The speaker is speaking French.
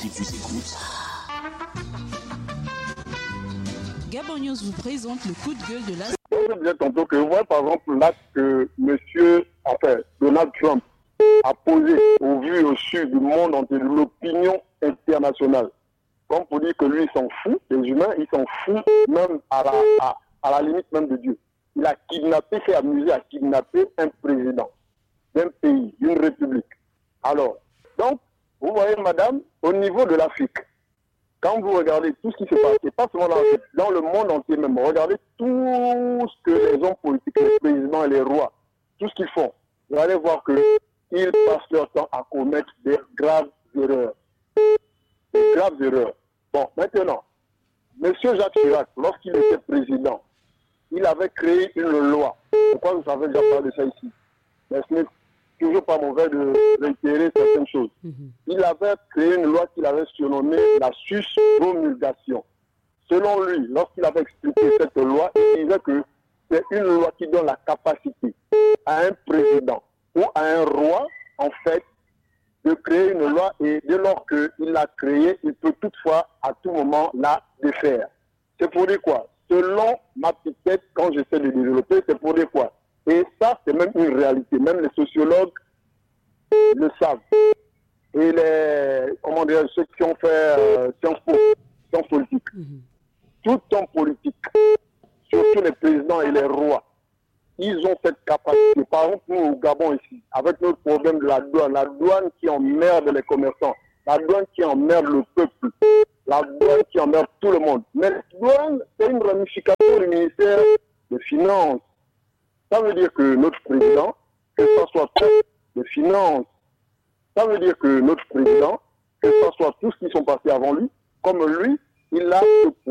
qui vous écoute. Gabon News vous présente le coup de gueule de la... Je disais tantôt que moi, par exemple, l'acte que Donald Trump a posé au vu et au su du monde entier, de l'opinion internationale, comme pour dire que lui, il s'en fout, les humains, il s'en fout même à la limite même de Dieu. Il a kidnappé, s'est amusé à kidnapper un président d'un pays, d'une république. Alors, donc, vous voyez, madame, au niveau de l'Afrique, quand vous regardez tout ce qui se passe, et pas seulement dans le monde entier même, regardez tout ce que les hommes politiques, les présidents et les rois, tout ce qu'ils font, vous allez voir qu'ils passent leur temps à commettre des graves erreurs. Des graves erreurs. Bon, maintenant, M. Jacques Chirac, lorsqu'il était président, il avait créé une loi. Pourquoi vous savez déjà parlé de ça ici? Mais ce n'est toujours pas mauvais de réitérer certaines choses. Il avait créé une loi qu'il avait surnommée la suspromulgation. Selon lui, lorsqu'il avait expliqué cette loi, il disait que c'est une loi qui donne la capacité à un président ou à un roi, en fait, de créer une loi et dès lors qu'il l'a créée, il peut toutefois à tout moment la défaire. C'est pour dire quoi? Selon ma petite tête, quand j'essaie de développer, c'est pour dire quoi? Et ça, c'est même une réalité. Même les sociologues le savent. Et ceux qui ont fait sciences politiques. Tout homme politique, surtout les présidents et les rois, ils ont cette capacité. Par exemple, nous au Gabon ici, avec notre problème de la douane qui emmerde les commerçants, la douane qui emmerde le peuple, la douane qui emmerde tout le monde. Mais la douane, c'est une ramification du ministère des Finances. Ça veut dire que notre président, que ce soit les finances, ça veut dire que notre président, que ce soit tous qui sont passés avant lui, comme lui, il a ce